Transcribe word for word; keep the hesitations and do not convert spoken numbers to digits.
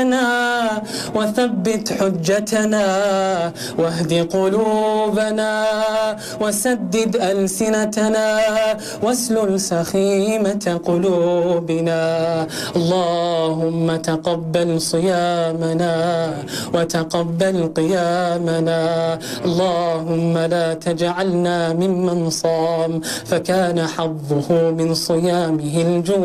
وثبت حجتنا واهد قلوبنا وسدد ألسنتنا واسلل سخيمة قلوبنا. اللهم تقبل صيامنا وتقبل قيامنا. اللهم لا تجعلنا ممن صام فكان حظه من صيامه الجوع